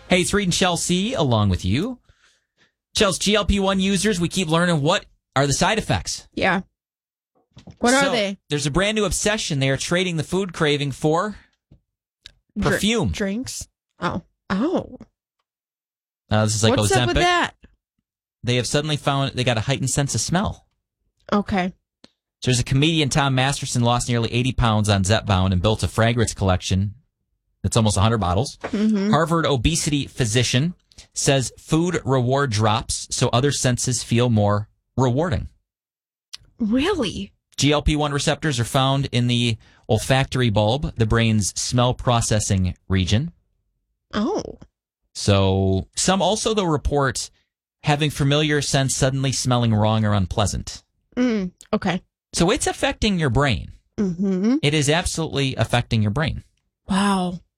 Hey, it's Reed and Chelsea along with you. Chelsea, GLP-1 users, we keep learning what are the side effects. Yeah. What are they? There's a brand new obsession. They are trading the food craving for perfume. Drinks? Oh. This is like What's Ozempic. up with that? They have suddenly found they got a heightened sense of smell. Okay. So there's a comedian, Tom Masterson, lost nearly 80 pounds on Zepbound and built a fragrance collection that's almost 100 bottles. Mm-hmm. Harvard obesity physician says food reward drops so other senses feel more rewarding. Really? GLP-1 receptors are found in the olfactory bulb, the brain's smell processing region. Oh. So some also, though, report having familiar scents suddenly smelling wrong or unpleasant. Okay. So it's affecting your brain. Mm-hmm. It is absolutely affecting your brain. Wow.